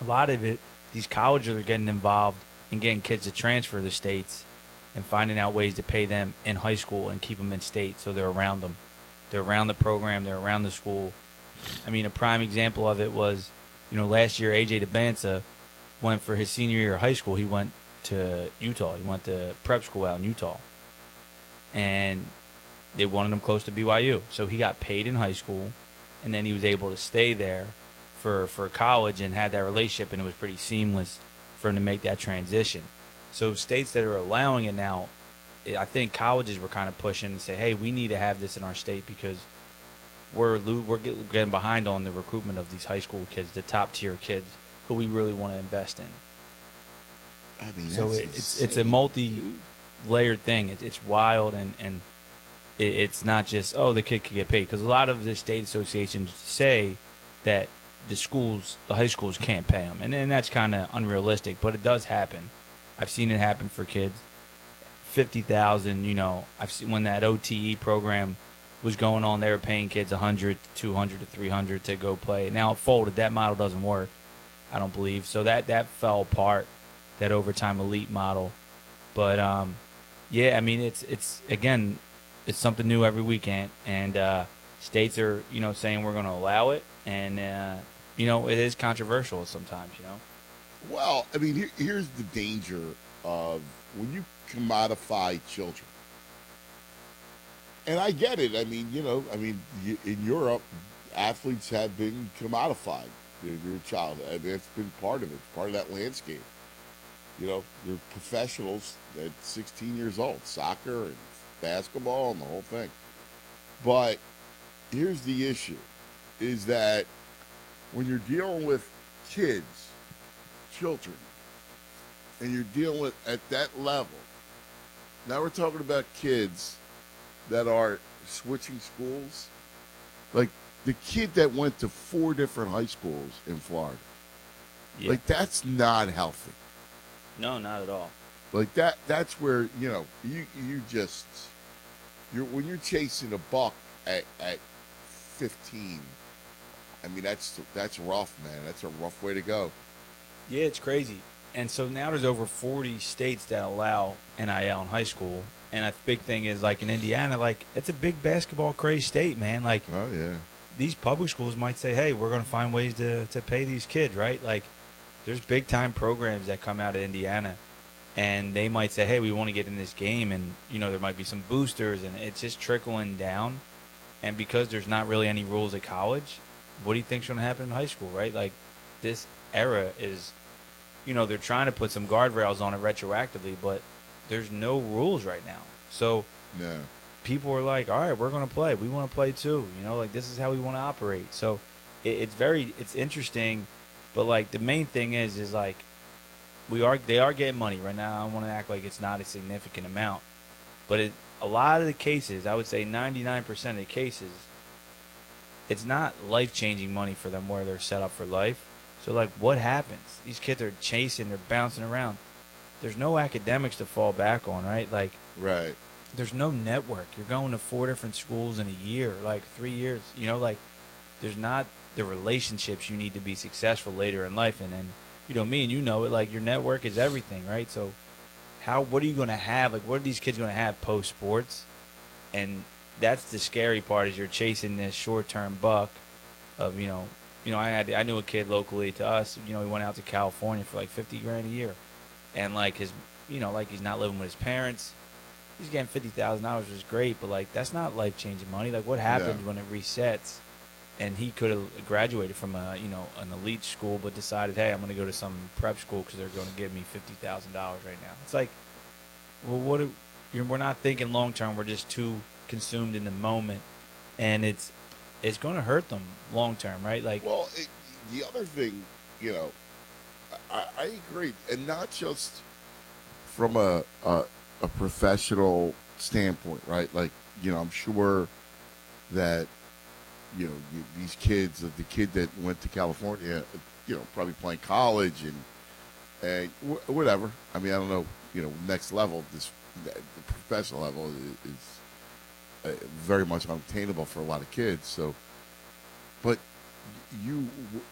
a lot of it, these colleges are getting involved in getting kids to transfer to states and finding out ways to pay them in high school and keep them in state so they're around them. They're around the program, they're around the school. I mean, a prime example of it was, last year AJ DeBanza went for his senior year of high school. He went to Utah. He went to prep school out in Utah. And they wanted him close to BYU. So he got paid in high school, and then he was able to stay there for college and had that relationship, and it was pretty seamless for him to make that transition. So states that are allowing it now, I think colleges were kind of pushing and say, hey, we need to have this in our state because we're getting behind on the recruitment of these high school kids, the top tier kids who we really want to invest in. I mean, So that's it's a multi-layered thing. It's wild, and it's not just, the kid can get paid, because a lot of the state associations say that the high schools can't pay them, and that's kind of unrealistic, but it does happen. I've seen it happen for kids. 50,000. I've seen when that OTE program was going on, they were paying kids 100 to 200 to 300 to go play. Now it folded. That model doesn't work, I don't believe. So that fell apart, that overtime elite model. But yeah, I mean, it's again, it's something new every weekend, and states are saying we're going to allow it, and it is controversial sometimes. Well, I mean, here's the danger of when you commodify children. And I get it. I mean, in Europe, athletes have been commodified. You're a child. I mean, it's been part of it, part of that landscape. They're professionals at 16 years old, soccer and basketball and the whole thing. But here's the issue, is that when you're dealing with children, and you're dealing with at that level, now we're talking about kids that are switching schools. Like the kid that went to 4 different high schools in Florida. Yeah. Like that's not healthy. No, not at all. Like that's where, you when you're chasing a buck at 15, I mean that's rough, man. That's a rough way to go. Yeah, it's crazy. And so now there's over 40 states that allow NIL in high school. And a big thing is, like in Indiana, like it's a big basketball crazy state, man. Like, oh yeah, these public schools might say, hey, we're going to find ways to pay these kids, right? Like, there's big time programs that come out of Indiana, and they might say, hey, we want to get in this game, and there might be some boosters, and it's just trickling down. And because there's not really any rules at college, what do you think's going to happen in high school, right? Like, this era is, they're trying to put some guardrails on it retroactively, but there's no rules right now. So yeah. People are like, all right, we're going to play. We want to play too. Like, this is how we want to operate. So it's interesting, but like the main thing is like they are getting money right now. I don't want to act like it's not a significant amount, but a lot of the cases, I would say 99% of the cases, it's not life-changing money for them where they're set up for life. So like, what happens? These kids are chasing, they're bouncing around. There's no academics to fall back on, right? Like, right. There's no network. You're going to 4 different schools in a year, like 3 years. Like, there's not the relationships you need to be successful later in life. And then, me and you know it, like, your network is everything, right? So what are you going to have? Like, what are these kids going to have post-sports? And that's the scary part, is you're chasing this short-term buck of, I knew a kid locally to us, he went out to California for like 50 grand a year. And like like he's not living with his parents. He's getting $50,000, which is great, but like that's not life-changing money. Like, what happens when it resets? And he could have graduated from an elite school, but decided, hey, I'm going to go to some prep school because they're going to give me $50,000 right now. It's like, well, we're not thinking long-term. We're just too consumed in the moment, and it's going to hurt them long-term, right? Like, well, the other thing, I agree, and not just from a professional standpoint, right? Like, I'm sure that these kids, the kid that went to California, probably playing college and whatever. I mean, I don't know, next level, the professional level is very much unattainable for a lot of kids. So, but